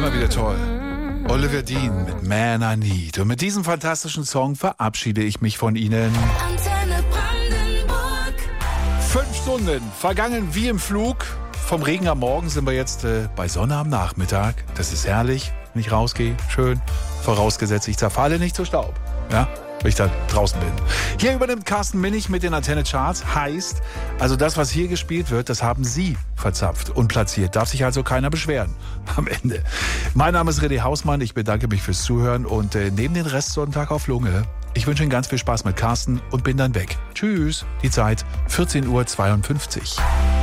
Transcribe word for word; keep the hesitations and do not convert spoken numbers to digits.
Immer wieder toll. Oliver Dean mit Man I Need. Und mit diesem fantastischen Song verabschiede ich mich von Ihnen. Antenne Brandenburg. Fünf Stunden vergangen wie im Flug. Vom Regen am Morgen sind wir jetzt äh, bei Sonne am Nachmittag. Das ist herrlich, wenn ich rausgehe. Schön. Vorausgesetzt, ich zerfalle nicht zu Staub. Ja, wenn ich da draußen bin. Hier übernimmt Carsten Minnig mit den Antenne Charts. Heißt, also das, was hier gespielt wird, das haben Sie verzapft und platziert. Darf sich also keiner beschweren am Ende. Mein Name ist René Hausmann. Ich bedanke mich fürs Zuhören und äh, neben den Restsonntag auf Lunge. Ich wünsche Ihnen ganz viel Spaß mit Carsten und bin dann weg. Tschüss. Die Zeit vierzehn Uhr zweiundfünfzig.